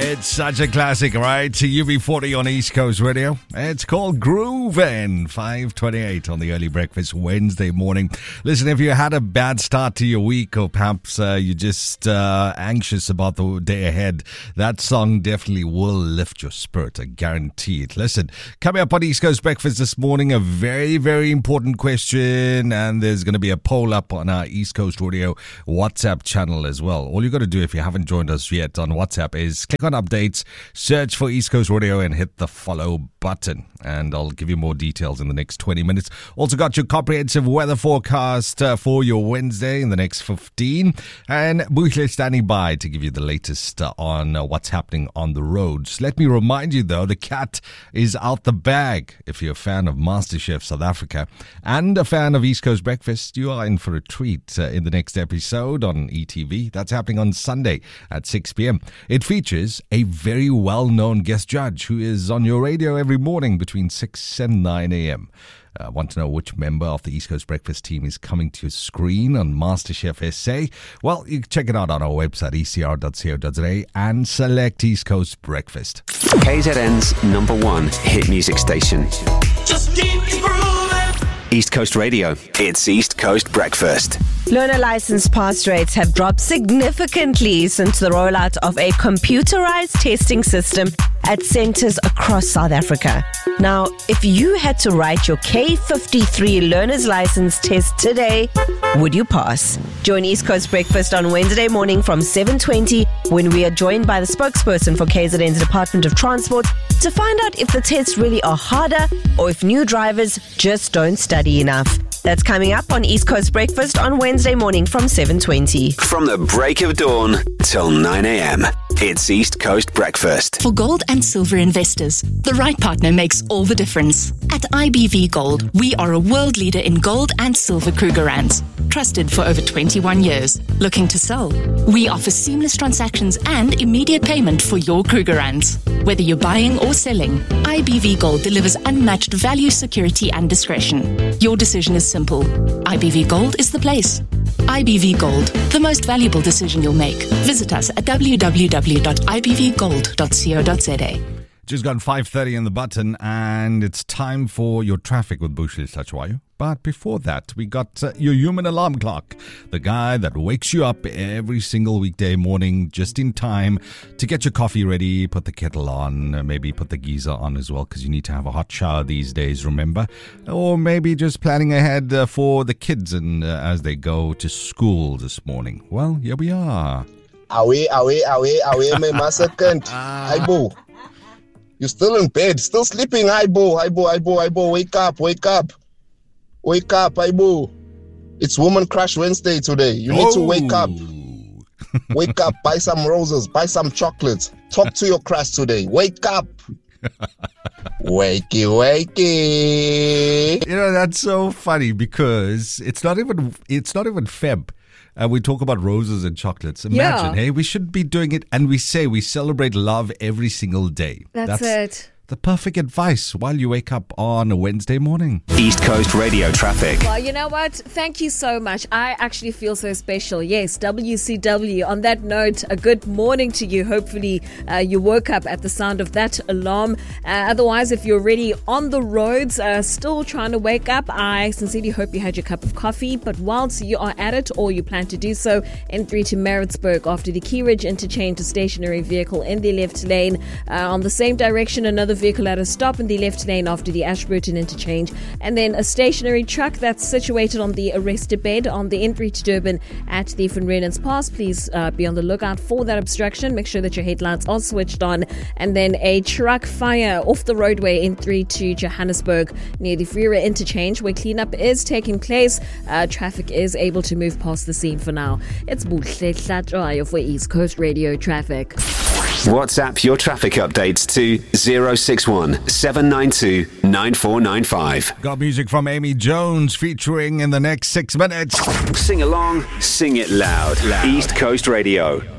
It's such a classic, right? UB40 on East Coast Radio. It's called Groovin', 5:28 on the early breakfast Wednesday morning. Listen, if you had a bad start to your week, or perhaps you're just anxious about the day ahead, that song definitely will lift your spirit. I guarantee it. Listen, coming up on East Coast Breakfast this morning, a very, very important question, and there's going to be a poll up on our East Coast Radio WhatsApp channel as well. All you got to do if you haven't joined us yet on WhatsApp is click on updates, search for East Coast Radio and hit the follow button, and I'll give you more details in the next 20 minutes. Also got your comprehensive weather forecast for your Wednesday in the next 15, and Buhle standing by to give you the latest on what's happening on the roads. Let me remind you though, the cat is out the bag. If you're a fan of MasterChef South Africa and a fan of East Coast Breakfast, you are in for a treat in the next episode on ETV. That's happening on Sunday at 6 p.m. It features a very well-known guest judge who is on your radio every morning between 6 and 9 a.m. Want to know which member of the East Coast Breakfast team is coming to your screen on MasterChef SA? Well, you can check it out on our website, ecr.co.za, and select East Coast Breakfast. KZN's #1 hit music station. Just keep grooving. East Coast Radio. It's East Coast Breakfast. Learner license pass rates have dropped significantly since the rollout of a computerized testing system at centres across South Africa. Now, if you had to write your K53 learner's license test today, would you pass? Join East Coast Breakfast on Wednesday morning from 7:20 when we are joined by the spokesperson for KZN's Department of Transport to find out if the tests really are harder or if new drivers just don't study enough. That's coming up on East Coast Breakfast on Wednesday morning from 7:20. From the break of dawn till 9 a.m. It's East Coast Breakfast. For gold and silver investors, the right partner makes all the difference. At IBV Gold, we are a world leader in gold and silver Krugerrands. Trusted for over 21 years. Looking to sell? We offer seamless transactions and immediate payment for your Krugerrands. Whether you're buying or selling, IBV Gold delivers unmatched value, security and discretion. Your decision is simple. IBV Gold is the place. IBV Gold, the most valuable decision you'll make. Visit us at www.ibvgold.co.za. Just got 5:30 on the button, and it's time for your traffic with Buhle Hlachwayo. But before that, we got your human alarm clock, the guy that wakes you up every single weekday morning just in time to get your coffee ready, put the kettle on, maybe put the geyser on as well, because you need to have a hot shower these days, remember? Or maybe just planning ahead for the kids and as they go to school this morning. Well, here we are. Away, my second. Aibo. You're still in bed, still sleeping, Aibo, wake up. Wake up, Aibo. It's Woman Crush Wednesday today. You need to wake up. Wake up, buy some roses, buy some chocolates. Talk to your crush today. Wake up. Wakey. You know, that's so funny because it's not even Feb. We talk about roses and chocolates. Imagine, hey, we should be doing it, and we say we celebrate love every single day. That's it. The perfect advice while you wake up on a Wednesday morning. East Coast Radio traffic. Well, you know what? Thank you so much. I actually feel so special. Yes, WCW. On that note, a good morning to you. Hopefully, you woke up at the sound of that alarm. Otherwise, if you're already on the roads, still trying to wake up, I sincerely hope you had your cup of coffee. But whilst you are at it, or you plan to do so, N3 to Maritzburg after the Key Ridge interchange, a stationary vehicle in the left lane. On the same direction, another vehicle at a stop in the left lane after the Ashburton interchange, and then a stationary truck that's situated on the arrested bed on the N3 to Durban at the Van Rynens Pass. Please be on the lookout for that obstruction. Make sure that your headlights are switched on. And then a truck fire off the roadway N3 to Johannesburg near the Freeway interchange where cleanup is taking place. Traffic is able to move past the scene for now. It's Buhle Hlachwayo for East Coast Radio traffic. WhatsApp your traffic updates to 061 792 9495. Got music from Amy Jones featuring in the next 6 minutes. Sing along, sing it loud. East Coast Radio.